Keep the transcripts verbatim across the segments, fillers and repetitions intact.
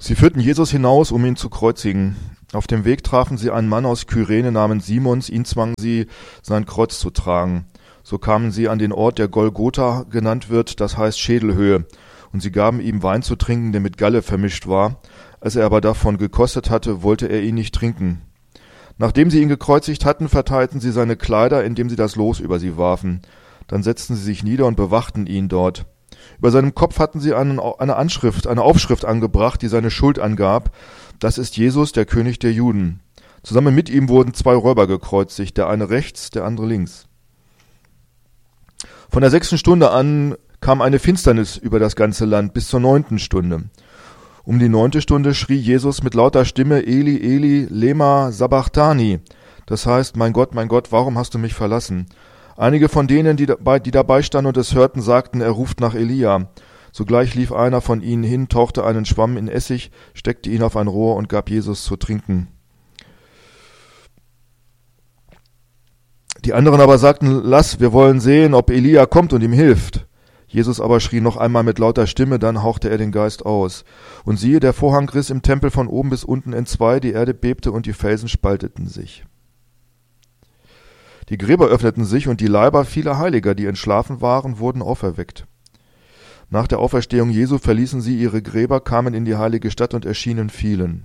Sie führten Jesus hinaus, um ihn zu kreuzigen. Auf dem Weg trafen sie einen Mann aus Kyrene namens Simons, ihn zwangen sie, sein Kreuz zu tragen. So kamen sie an den Ort, der Golgotha genannt wird, das heißt Schädelhöhe, und sie gaben ihm Wein zu trinken, der mit Galle vermischt war. Als er aber davon gekostet hatte, wollte er ihn nicht trinken. Nachdem sie ihn gekreuzigt hatten, verteilten sie seine Kleider, indem sie das Los über sie warfen. Dann setzten sie sich nieder und bewachten ihn dort. Über seinem Kopf hatten sie einen, eine Anschrift, eine Aufschrift angebracht, die seine Schuld angab. Das ist Jesus, der König der Juden. Zusammen mit ihm wurden zwei Räuber gekreuzigt, der eine rechts, der andere links. Von der sechsten Stunde an kam eine Finsternis über das ganze Land bis zur neunten Stunde. Um die neunte Stunde schrie Jesus mit lauter Stimme, Eli, Eli, lema sabachthani. Das heißt, mein Gott, mein Gott, warum hast du mich verlassen? Einige von denen, die dabei, die dabei standen und es hörten, sagten, er ruft nach Elia. Sogleich lief einer von ihnen hin, tauchte einen Schwamm in Essig, steckte ihn auf ein Rohr und gab Jesus zu trinken. Die anderen aber sagten, lass, wir wollen sehen, ob Elia kommt und ihm hilft. Jesus aber schrie noch einmal mit lauter Stimme, dann hauchte er den Geist aus. Und siehe, der Vorhang riss im Tempel von oben bis unten entzwei, die Erde bebte und die Felsen spalteten sich. Die Gräber öffneten sich und die Leiber vieler Heiliger, die entschlafen waren, wurden auferweckt. Nach der Auferstehung Jesu verließen sie ihre Gräber, kamen in die heilige Stadt und erschienen vielen.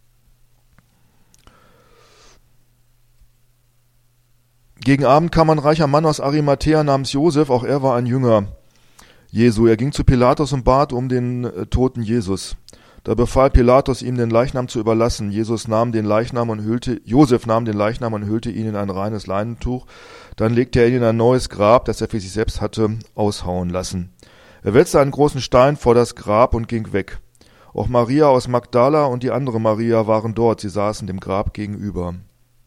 Gegen Abend kam ein reicher Mann aus Arimathäa namens Josef, auch er war ein Jünger Jesu. Er ging zu Pilatus und bat um den äh, toten Jesus. Da befahl Pilatus, ihm den Leichnam zu überlassen. Jesus nahm den Leichnam und hüllte, Josef nahm den Leichnam und hüllte ihn in ein reines Leinentuch. Dann legte er ihn in ein neues Grab, das er für sich selbst hatte aushauen lassen. Er wälzte einen großen Stein vor das Grab und ging weg. Auch Maria aus Magdala und die andere Maria waren dort. Sie saßen dem Grab gegenüber.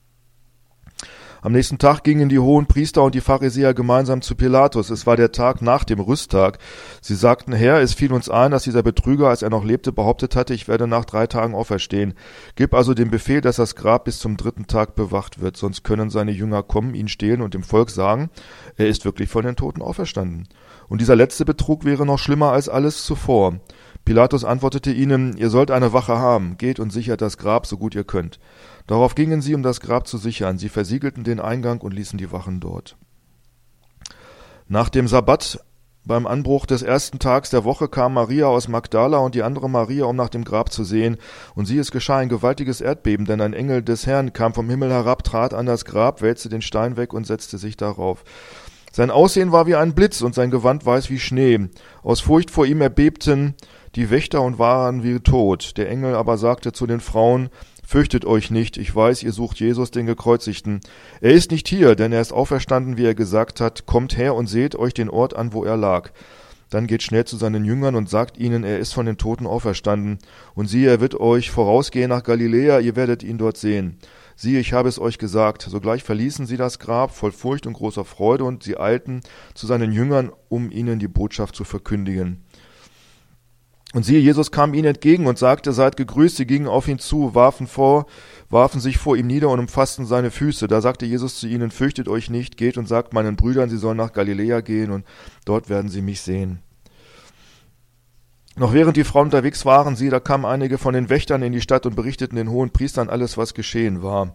Am nächsten Tag gingen die Hohenpriester und die Pharisäer gemeinsam zu Pilatus. Es war der Tag nach dem Rüsttag. Sie sagten, Herr, es fiel uns ein, dass dieser Betrüger, als er noch lebte, behauptet hatte, ich werde nach drei Tagen auferstehen. Gib also den Befehl, dass das Grab bis zum dritten Tag bewacht wird, sonst können seine Jünger kommen, ihn stehlen und dem Volk sagen, er ist wirklich von den Toten auferstanden. Und dieser letzte Betrug wäre noch schlimmer als alles zuvor. Pilatus antwortete ihnen, ihr sollt eine Wache haben, geht und sichert das Grab, so gut ihr könnt. Darauf gingen sie, um das Grab zu sichern. Sie versiegelten den Eingang und ließen die Wachen dort. Nach dem Sabbat, beim Anbruch des ersten Tags der Woche, kam Maria aus Magdala und die andere Maria, um nach dem Grab zu sehen. Und siehe, es geschah ein gewaltiges Erdbeben, denn ein Engel des Herrn kam vom Himmel herab, trat an das Grab, wälzte den Stein weg und setzte sich darauf. Sein Aussehen war wie ein Blitz und sein Gewand weiß wie Schnee. Aus Furcht vor ihm erbebten die Wächter und waren wie tot. Der Engel aber sagte zu den Frauen, fürchtet euch nicht, ich weiß, ihr sucht Jesus, den Gekreuzigten. Er ist nicht hier, denn er ist auferstanden, wie er gesagt hat. Kommt her und seht euch den Ort an, wo er lag. Dann geht schnell zu seinen Jüngern und sagt ihnen, er ist von den Toten auferstanden. Und siehe, er wird euch vorausgehen nach Galiläa, ihr werdet ihn dort sehen. Siehe, ich habe es euch gesagt. Sogleich verließen sie das Grab voll Furcht und großer Freude, und sie eilten zu seinen Jüngern, um ihnen die Botschaft zu verkündigen. Und siehe, Jesus kam ihnen entgegen und sagte, seid gegrüßt. Sie gingen auf ihn zu, warfen vor, warfen sich vor ihm nieder und umfassten seine Füße. Da sagte Jesus zu ihnen, fürchtet euch nicht, geht und sagt meinen Brüdern, sie sollen nach Galiläa gehen und dort werden sie mich sehen. Noch während die Frauen unterwegs waren, siehe, da kamen einige von den Wächtern in die Stadt und berichteten den Hohenpriestern alles, was geschehen war.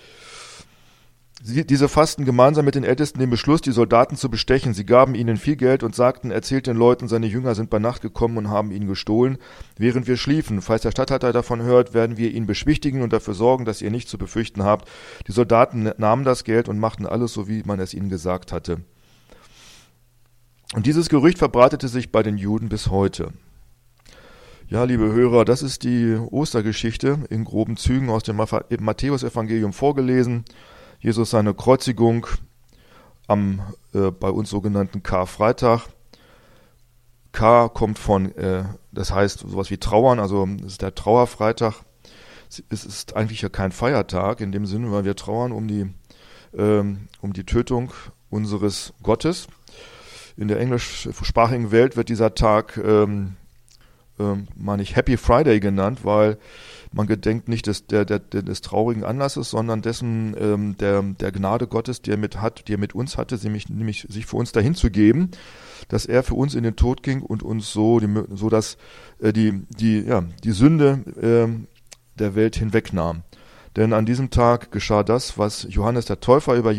Sie, diese fassten gemeinsam mit den Ältesten den Beschluss, die Soldaten zu bestechen. Sie gaben ihnen viel Geld und sagten, erzählt den Leuten, seine Jünger sind bei Nacht gekommen und haben ihn gestohlen, während wir schliefen. Falls der Statthalter davon hört, werden wir ihn beschwichtigen und dafür sorgen, dass ihr nichts zu befürchten habt. Die Soldaten nahmen das Geld und machten alles so, wie man es ihnen gesagt hatte. Und dieses Gerücht verbreitete sich bei den Juden bis heute. Ja, liebe Hörer, das ist die Ostergeschichte in groben Zügen aus dem Matthäusevangelium vorgelesen. Jesus seine Kreuzigung am äh, bei uns sogenannten Karfreitag. Kar kommt von, äh, das heißt sowas wie Trauern, also es ist der Trauerfreitag. Es ist eigentlich ja kein Feiertag in dem Sinne, weil wir trauern um die, ähm, um die Tötung unseres Gottes. In der englischsprachigen Welt wird dieser Tag ähm, ähm, meine ich, Happy Friday genannt, weil man gedenkt nicht des, der, der, des traurigen Anlasses, sondern dessen ähm, der, der Gnade Gottes, die er mit hat, die er mit uns hatte, nämlich, nämlich sich für uns dahin zu geben, dass er für uns in den Tod ging und uns so, die, so dass äh, die, die, ja, die Sünde äh, der Welt hinwegnahm. Denn an diesem Tag geschah das, was Johannes der Täufer über